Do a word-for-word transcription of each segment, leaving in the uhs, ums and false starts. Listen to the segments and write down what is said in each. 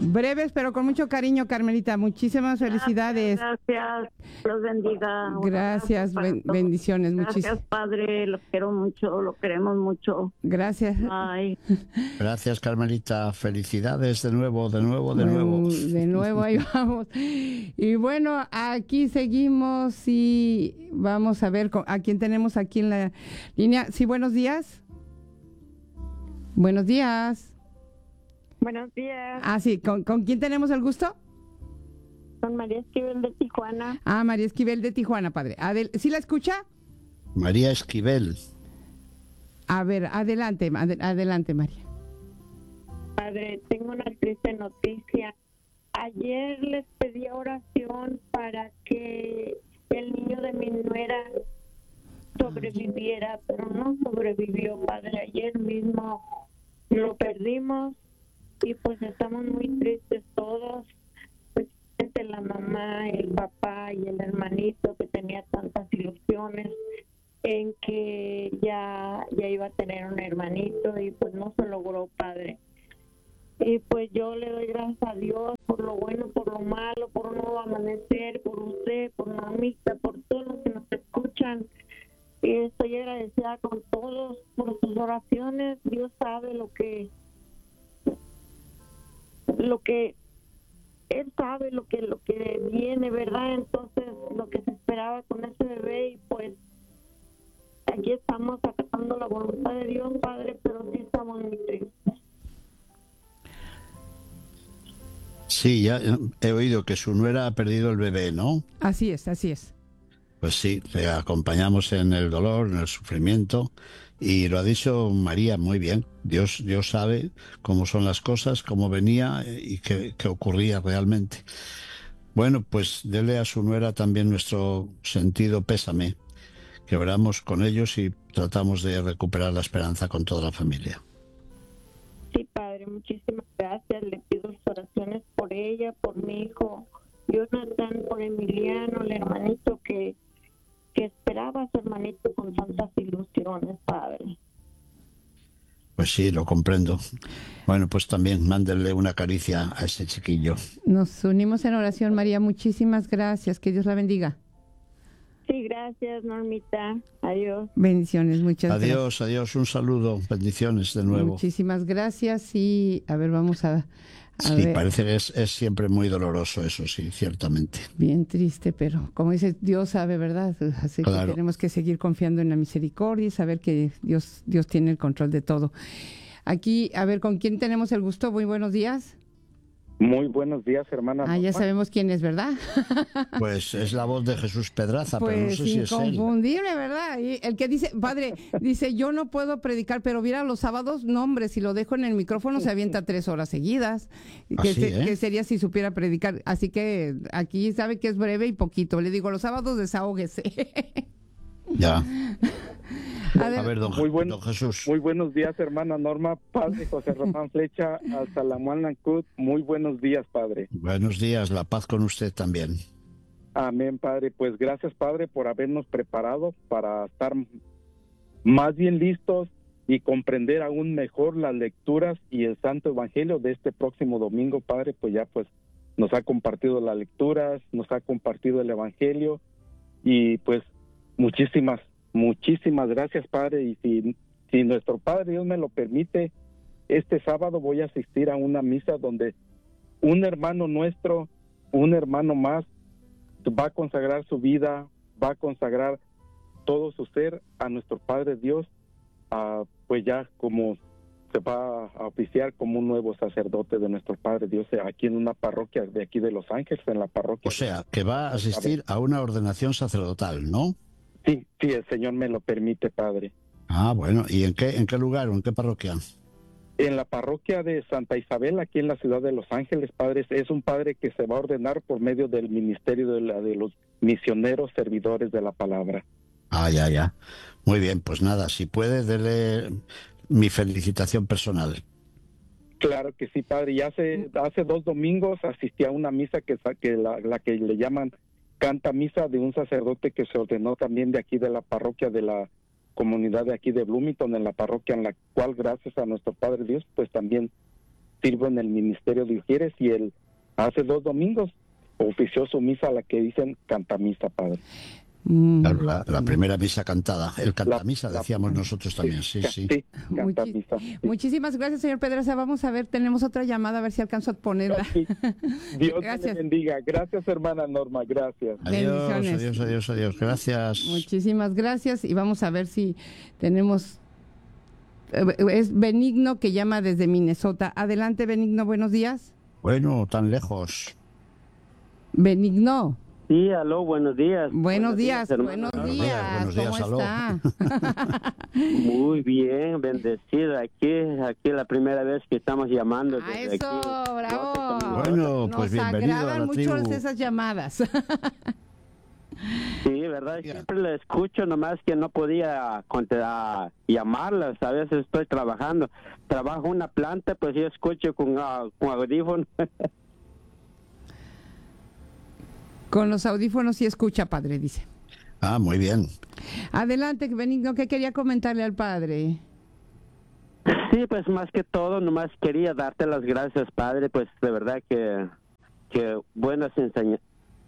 Breves, pero con mucho cariño, Carmelita. Muchísimas felicidades. Gracias, los bendiga. Gracias, ben, bendiciones. Gracias, muchis- Padre, lo quiero mucho, lo queremos mucho. Gracias. Ay. Gracias, Carmelita. Felicidades de nuevo, de nuevo, de Bueno, nuevo. de nuevo, ahí vamos. Y bueno, aquí seguimos y vamos a ver con- a quién tenemos aquí en la línea. Sí, buenos días. Buenos días. Buenos días, Ah, sí, ¿con, con quién tenemos el gusto? con María Esquivel de Tijuana. Ah, María Esquivel de Tijuana, padre. Adel- ¿Sí la escucha? María Esquivel. A ver, adelante, ade- adelante, María. Padre, tengo una triste noticia. Ayer les pedí oración para que el niño de mi nuera sobreviviera, pero no sobrevivió, Padre. Ayer mismo lo perdimos y pues estamos muy tristes todos, especialmente la mamá, el papá y el hermanito que tenía tantas ilusiones en que ya, ya iba a tener un hermanito y pues no se logró, Padre. Y pues yo le doy gracias a Dios por lo bueno, por lo malo, por un nuevo amanecer, por usted, por Normita, por todos los que nos escuchan. Y estoy agradecida con todos por sus oraciones. Dios sabe lo que, lo que, Él sabe lo que, lo que viene, ¿verdad? Entonces, lo que se esperaba con ese bebé y pues aquí estamos acatando la voluntad de Dios, Padre, pero sí estamos muy tristes. Sí, ya he oído que su nuera ha perdido el bebé, ¿no? Así es, así es. Pues sí, le acompañamos en el dolor, en el sufrimiento, y lo ha dicho María muy bien. Dios, Dios sabe cómo son las cosas, cómo venía y qué, qué ocurría realmente. Bueno, pues dele a su nuera también nuestro sentido pésame, que oramos con ellos y tratamos de recuperar la esperanza con toda la familia. Sí, Padre, muchísimas gracias. Le pido sus oraciones por ella, por mi hijo Jonathan, por Emiliano, el hermanito que, que esperaba a su hermanito con tantas ilusiones, Padre. Pues sí, lo comprendo. Bueno, pues también mándenle una caricia a ese chiquillo. Nos unimos en oración, María. Muchísimas gracias. Que Dios la bendiga. Sí, gracias, Normita. Adiós. Bendiciones, muchas gracias. Adiós, adiós, un saludo, bendiciones de nuevo. Muchísimas gracias y a ver, vamos a, a Sí, ver. parece que es, es siempre muy doloroso eso, sí, ciertamente. Bien triste, pero como dice, Dios sabe, ¿verdad? Así Claro. que tenemos que seguir confiando en la misericordia y saber que Dios, Dios tiene el control de todo. Aquí, a ver, ¿con quién tenemos el gusto? Muy buenos días. Muy buenos días, hermana. Ah, ya Norma. sabemos quién es, ¿verdad? Pues es la voz de Jesús Pedraza, pero no Pues sé si es él. inconfundible, ¿verdad? Y el que dice, padre, dice, yo no puedo predicar, pero mira, los sábados, no, hombre, si lo dejo en el micrófono se avienta tres horas seguidas. Que, Así, se- ¿eh? que sería si supiera predicar. Así que aquí sabe que es breve y poquito. Le digo, los sábados desahógese. Ya. A ver, A ver, don, Muy bueno. don Jesús. Muy buenos días, hermana Norma. Padre José Román Flecha, hasta la Lancut. Muy buenos días, Padre. Buenos días, la paz con usted también. Amén, Padre. Pues gracias, Padre, por habernos preparado para estar más bien listos y comprender aún mejor las lecturas y el Santo Evangelio de este próximo domingo, Padre. Pues ya pues nos ha compartido las lecturas, nos ha compartido el Evangelio y pues muchísimas, muchísimas gracias, Padre. Y si, si nuestro Padre Dios me lo permite, este sábado voy a asistir a una misa donde un hermano nuestro, un hermano más, va a consagrar su vida, va a consagrar todo su ser a nuestro Padre Dios, uh, pues ya como se va a oficiar como un nuevo sacerdote de nuestro Padre Dios aquí en una parroquia de aquí de Los Ángeles, en la parroquia. O sea, que va a asistir a una ordenación sacerdotal, ¿no? Sí, sí, el Señor me lo permite, Padre. Ah, bueno. ¿Y en qué, en qué lugar o en qué parroquia? En la parroquia de Santa Isabel, aquí en la ciudad de Los Ángeles, Padre, es un padre que se va a ordenar por medio del ministerio de, la, de los misioneros servidores de la palabra. Ah, ya, ya. Muy bien, pues nada, si puede, dele mi felicitación personal. Claro que sí, Padre. Y hace, hace dos domingos asistí a una misa que, que la, la que le llaman Canta Misa de un sacerdote que se ordenó también de aquí de la parroquia de la comunidad de aquí de Bloomington, en la parroquia en la cual, gracias a nuestro Padre Dios, pues también sirvo en el Ministerio de Ujieres y el hace dos domingos ofició su misa, la que dicen cantamisa, padre. Claro, la, la primera misa cantada, el cantamisa, la, decíamos la, nosotros también, sí, sí. sí. Cantamisa, Muchi- sí. Muchísimas gracias, señor Pedraza. Vamos a ver, tenemos otra llamada, a ver si alcanzo a ponerla. Sí. Dios te bendiga. Gracias, hermana Norma, gracias. Adiós, adiós, adiós, adiós, gracias. Muchísimas gracias y vamos a ver si tenemos... Es Benigno que llama desde Minnesota. Adelante, Benigno, buenos días. Bueno, tan lejos. Benigno. Sí, aló, buenos días. Buenos, buenos días, días buenos días. Buenos días, ¿Cómo aló. está? Muy bien, bendecido. Aquí, aquí la primera vez que estamos llamando. ¡A desde eso, aquí. bravo! Bueno, Nos pues bienvenido a la agradan mucho tribu. esas llamadas. Sí, verdad, siempre la escucho, nomás que no podía contar, llamarlas. A veces estoy trabajando. Trabajo en una planta, pues yo escucho con, uh, con audífonos. Con los audífonos sí escucha, padre, dice. Ah, muy bien. Adelante, Benigno, ¿qué quería comentarle al padre? Sí, pues más que todo, nomás quería darte las gracias, padre, pues de verdad que, que buenas enseñanzas.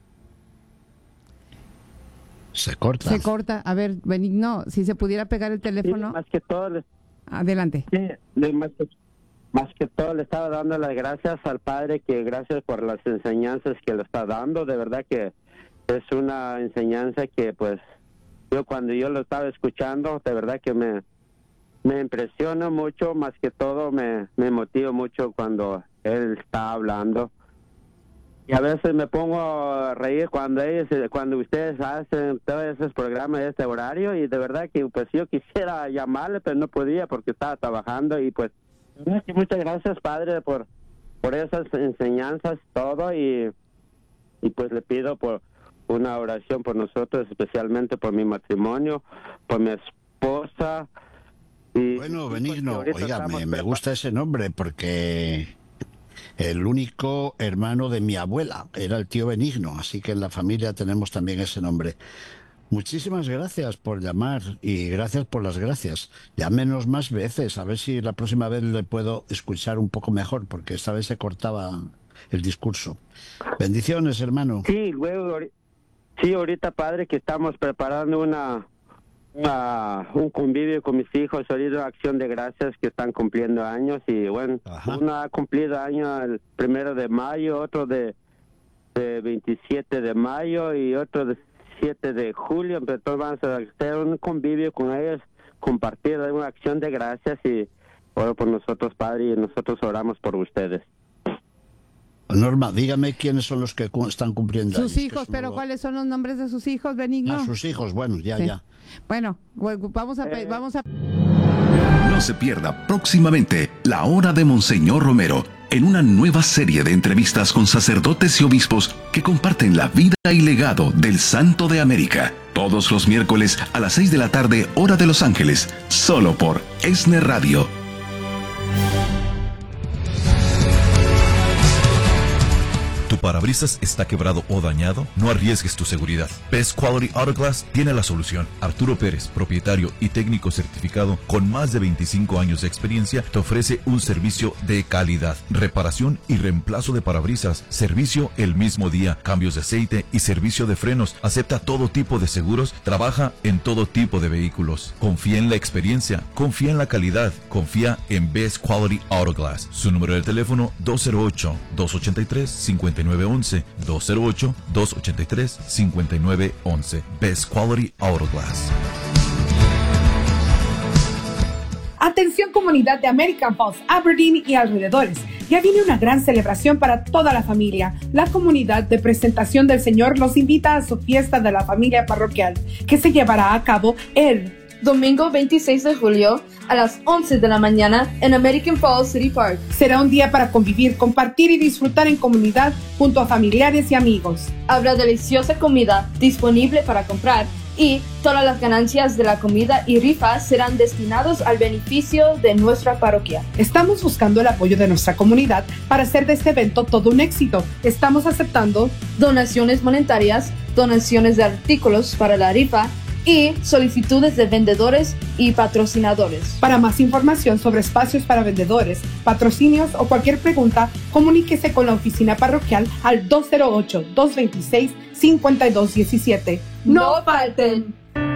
Se corta. Se corta. A ver, Benigno, si se pudiera pegar el teléfono. Sí, más que todo. Le... Adelante. Sí, le, más, que, más que todo le estaba dando las gracias al padre, que gracias por las enseñanzas que le está dando. De verdad que es una enseñanza que pues yo cuando yo lo estaba escuchando, de verdad que me, me impresiona mucho, más que todo me, me motiva mucho cuando él está hablando. Y a veces me pongo a reír cuando ellos, cuando ustedes hacen todos esos programas de este horario, y de verdad que pues yo quisiera llamarle, pero no podía porque estaba trabajando. Y pues muchas gracias, padre, por por esas enseñanzas, todo, y, y pues le pido por una oración por nosotros, especialmente por mi matrimonio, por mi esposa. Y, bueno, y Benigno, pues oiga, me, me gusta ese nombre porque el único hermano de mi abuela era el tío Benigno, así que en la familia tenemos también ese nombre. Muchísimas gracias por llamar y gracias por las gracias. Llámenos más veces, a ver si la próxima vez le puedo escuchar un poco mejor, porque esta vez se cortaba el discurso. Bendiciones, hermano. Sí, luego, sí, ahorita, padre, que estamos preparando una, una un convivio con mis hijos, ahorita acción de gracias, que están cumpliendo años, y bueno, Ajá. uno ha cumplido año el primero de mayo, otro de, de veintisiete de mayo y otro de siete de julio. Entonces vamos a hacer un convivio con ellos, compartir una acción de gracias, y oro por nosotros, padre, y nosotros oramos por ustedes. Norma, dígame quiénes son los que cu- están cumpliendo Sus años, hijos, pero lo... ¿cuáles son los nombres de sus hijos, Benigno? Ah, sus hijos, bueno, ya, sí. ya. Bueno, vamos a... Eh. Vamos a... No se pierda próximamente La Hora de Monseñor Romero, en una nueva serie de entrevistas con sacerdotes y obispos que comparten la vida y legado del Santo de América. Todos los miércoles a las seis de la tarde, hora de Los Ángeles, solo por ESNE Radio. ¿Tu parabrisas está quebrado o dañado? No arriesgues tu seguridad. Best Quality Auto Glass tiene la solución. Arturo Pérez, propietario y técnico certificado con más de veinticinco años de experiencia, te ofrece un servicio de calidad, reparación y reemplazo de parabrisas, servicio el mismo día, cambios de aceite y servicio de frenos. Acepta todo tipo de seguros, trabaja en todo tipo de vehículos. Confía en la experiencia, confía en la calidad, confía en Best Quality Auto Glass. Su número de teléfono dos cero ocho, dos ocho tres, cinco nueve uno uno, dos cero ocho, dos ocho tres, cinco nueve uno uno. Best Quality Auto Glass. Atención, comunidad de American Falls, Aberdeen y alrededores. Ya viene una gran celebración para toda la familia. La comunidad de Presentación del Señor los invita a su fiesta de la familia parroquial, que se llevará a cabo el domingo veintiséis de julio a las once de la mañana en American Falls City Park. Será un día para convivir, compartir y disfrutar en comunidad junto a familiares y amigos. Habrá deliciosa comida disponible para comprar, y todas las ganancias de la comida y rifas serán destinados al beneficio de nuestra parroquia. Estamos buscando el apoyo de nuestra comunidad para hacer de este evento todo un éxito. Estamos aceptando donaciones monetarias, donaciones de artículos para la rifa y solicitudes de vendedores y patrocinadores. Para más información sobre espacios para vendedores, patrocinios o cualquier pregunta, comuníquese con la oficina parroquial al dos cero ocho, dos dos seis, cinco dos uno siete. ¡No falten!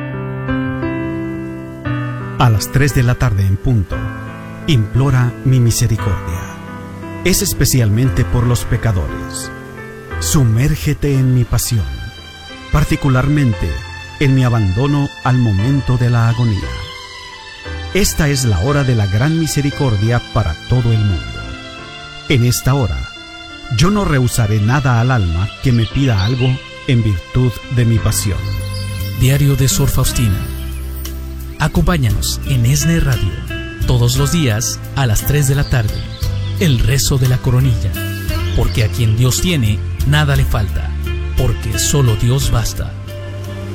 A las tres de la tarde en punto, implora mi misericordia. Es especialmente por los pecadores. Sumérgete en mi pasión, particularmente en mi abandono al momento de la agonía. Esta es la hora de la gran misericordia para todo el mundo. En esta hora, yo no rehusaré nada al alma que me pida algo en virtud de mi pasión. Diario de Sor Faustina. Acompáñanos en ESNE Radio todos los días a las tres de la tarde. El rezo de la coronilla. Porque a quien Dios tiene, nada le falta. Porque solo Dios basta.